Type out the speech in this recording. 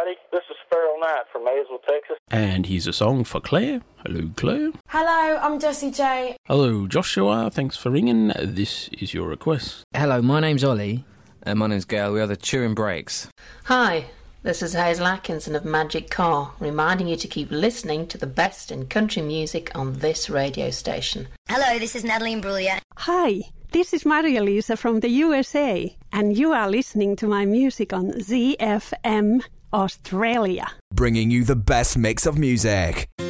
everybody. This is Farrell Knight from Maysville, Texas. And here's a song for Claire. Hello, Claire. Hello, I'm Jessie J. Hello, Joshua. Thanks for ringing. This is your request. Hello, my name's Ollie. And my name's Gail. We are the Chewing Breaks. Hi, this is Hazel Atkinson of Magic Car, reminding you to keep listening to the best in country music on this radio station. Hello, this is Natalie Imbruglia. Hi, this is Maria Lisa from the USA, and you are listening to my music on ZFM Australia. Bringing you the best mix of music.